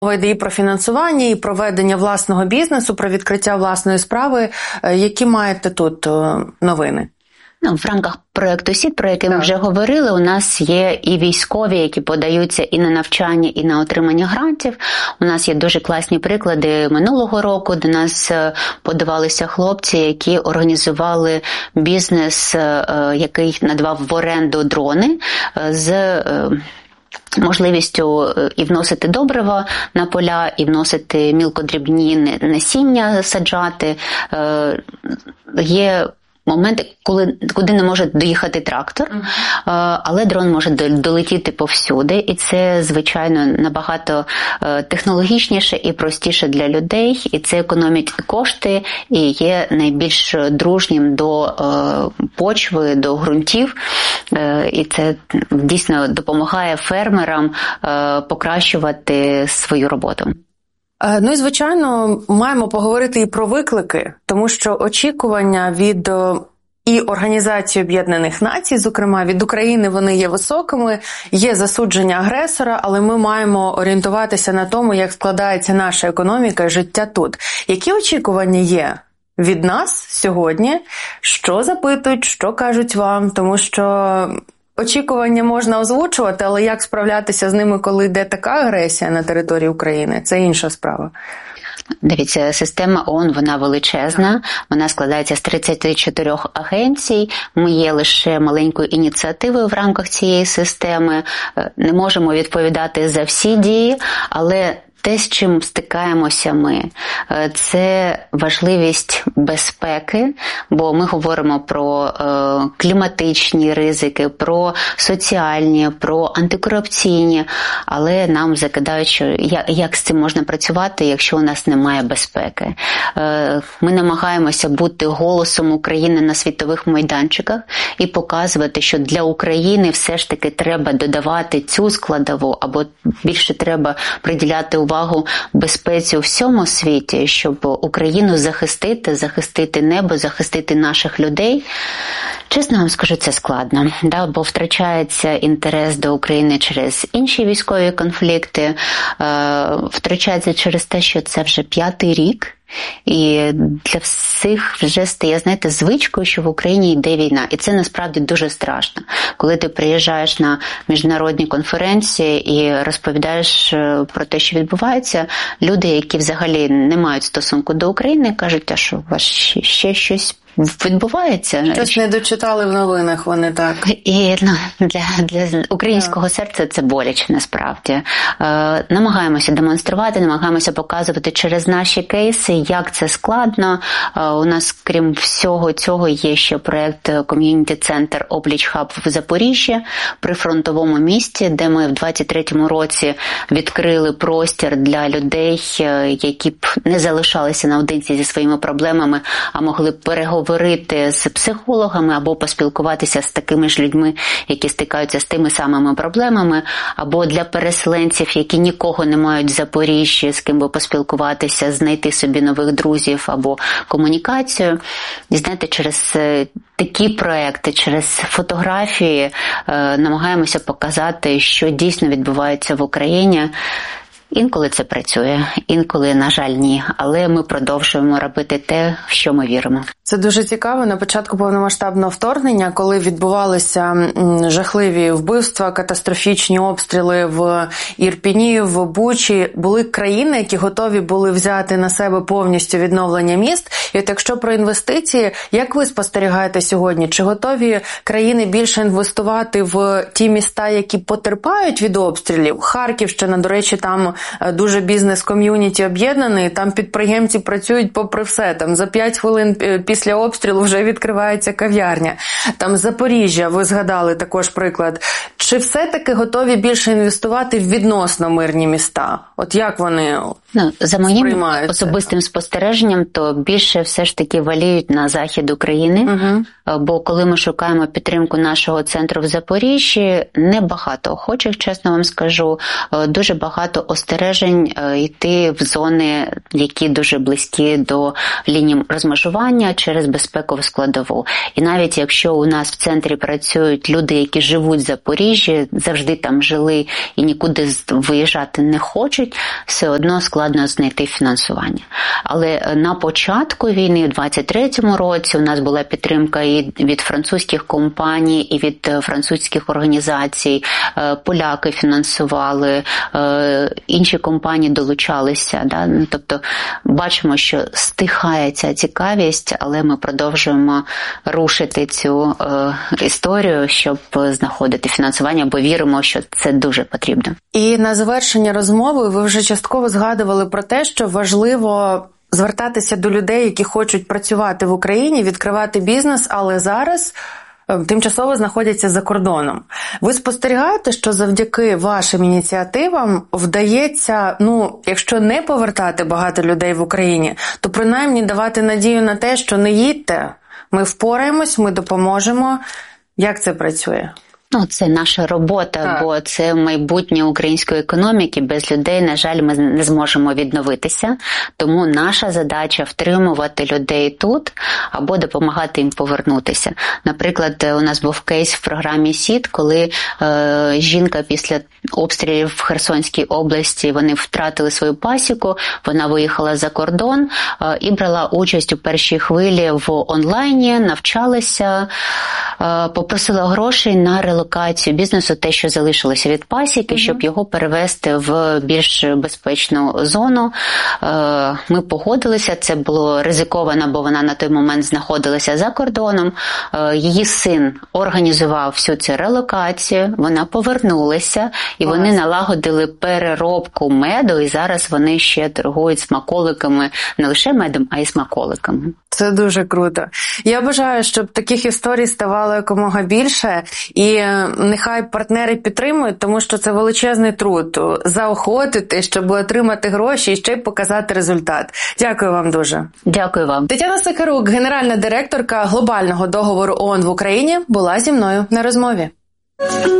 Мова йде і про фінансування, і про ведення власного бізнесу, про відкриття власної справи. Які маєте тут новини? В рамках проєкту СІД, про який ми вже говорили, у нас є і військові, які подаються і на навчання, і на отримання грантів. У нас є дуже класні приклади минулого року. До нас подавалися хлопці, які організували бізнес, який надавав в оренду дрони з можливістю і вносити добрива на поля, і вносити мілкодрібні насіння саджати. Є моменти, куди не може доїхати трактор, але дрон може долетіти повсюди, і це, звичайно, набагато технологічніше і простіше для людей, і це економить кошти, і є найбільш дружнім до почви, до ґрунтів, і це дійсно допомагає фермерам покращувати свою роботу. Ну і, звичайно, маємо поговорити і про виклики, тому що очікування від і Організації Об'єднаних Націй, зокрема від України, вони є високими, є засудження агресора, але ми маємо орієнтуватися на тому, як складається наша економіка і життя тут. Які очікування є від нас сьогодні? Що запитують, що кажуть вам? Тому що очікування можна озвучувати, але як справлятися з ними, коли йде така агресія на території України? Це інша справа. Дивіться, система ООН, вона величезна, вона складається з 34 агенцій, ми є лише маленькою ініціативою в рамках цієї системи, не можемо відповідати за всі дії, але те, з чим стикаємося ми, це важливість безпеки, бо ми говоримо про кліматичні ризики, про соціальні, про антикорупційні, але нам закидають, що як з цим можна працювати, якщо у нас немає безпеки. Ми намагаємося бути голосом України на світових майданчиках і показувати, що для України все ж таки треба додавати цю складову, або більше треба приділяти увагу безпеці у всьому світі, щоб Україну захистити небо, захистити наших людей. Чесно вам скажу, це складно, бо втрачається інтерес до України через інші військові конфлікти, втрачається через те, що це вже 5-й рік, і для всіх вже стає, знаєте, звичкою, що в Україні йде війна. І це насправді дуже страшно. Коли ти приїжджаєш на міжнародні конференції і розповідаєш про те, що відбувається, люди, які взагалі не мають стосунку до України, кажуть, а що у вас ще щось відбувається. Щось не дочитали в новинах вони, так. І для українського серця це боляче насправді. Намагаємося демонструвати, намагаємося показувати через наші кейси, як це складно. У нас, крім всього цього, є ще проєкт ком'юніті-центр «Обліч Хаб» в Запоріжжі, при фронтовому місті, де ми в 23-му році відкрили простір для людей, які б не залишалися наодинці зі своїми проблемами, а могли переговорити з психологами або поспілкуватися з такими ж людьми, які стикаються з тими самими проблемами, або для переселенців, які нікого не мають в Запоріжжі, з ким би поспілкуватися, знайти собі нових друзів або комунікацію. І знаєте, через такі проекти, через фотографії намагаємося показати, що дійсно відбувається в Україні. Інколи це працює, інколи, на жаль, ні. Але ми продовжуємо робити те, в що ми віримо. Це дуже цікаво. На початку повномасштабного вторгнення, коли відбувалися жахливі вбивства, катастрофічні обстріли в Ірпіні, в Бучі, були країни, які готові були взяти на себе повністю відновлення міст. І от якщо про інвестиції, як ви спостерігаєте сьогодні? Чи готові країни більше інвестувати в ті міста, які потерпають від обстрілів? Харківщина, до речі, там дуже бізнес-ком'юніті об'єднаний, там підприємці працюють попри все. Там за 5 хвилин після обстрілу вже відкривається кав'ярня. Там Запоріжжя, ви згадали також приклад. Чи все-таки готові більше інвестувати в відносно мирні міста? От як вони за моїм особистим спостереженням, то більше все ж таки валіють на захід України. Бо коли ми шукаємо підтримку нашого центру в Запоріжжі, небагато охочих, чесно вам скажу, дуже багато спостережень йти в зони, які дуже близькі до лінії розмежування через безпекову складову. І навіть якщо у нас в центрі працюють люди, які живуть в Запоріжжі, завжди там жили і нікуди виїжджати не хочуть, все одно складно знайти фінансування. Але на початку війни, у 23-му році, у нас була підтримка і від французьких компаній, і від французьких організацій. Поляки фінансували, інші компанії долучалися. Да? Тобто бачимо, що стихає ця цікавість, але ми продовжуємо рушити цю історію, щоб знаходити фінансування, бо віримо, що це дуже потрібно. І на завершення розмови ви вже частково згадували про те, що важливо звертатися до людей, які хочуть працювати в Україні, відкривати бізнес, але зараз тимчасово знаходяться за кордоном. Ви спостерігаєте, що завдяки вашим ініціативам вдається, якщо не повертати багато людей в Україні, то принаймні давати надію на те, що не їдьте, ми впораємось, ми допоможемо. Як це працює? Це наша робота, бо це майбутнє української економіки. Без людей, на жаль, ми не зможемо відновитися. Тому наша задача – втримувати людей тут або допомагати їм повернутися. Наприклад, у нас був кейс в програмі СІД, коли жінка після обстрілів в Херсонській області, вони втратили свою пасіку, вона виїхала за кордон і брала участь у першій хвилі в онлайні, навчалася, попросила грошей на релокацію бізнесу, те, що залишилося від пасіки, щоб його перевести в більш безпечну зону. Ми погодилися, це було ризиковано, бо вона на той момент знаходилася за кордоном. Її син організував всю цю релокацію, вона повернулася, і вони налагодили переробку меду, і зараз вони ще торгують смаколиками, не лише медом, а й смаколиками. Це дуже круто. Я бажаю, щоб таких історій ставало якомога більше, і нехай партнери підтримують, тому що це величезний труд – заохотити, щоб отримати гроші і ще й показати результат. Дякую вам дуже. Дякую вам. Тетяна Сахарук, генеральна директорка глобального договору ООН в Україні, була зі мною на розмові.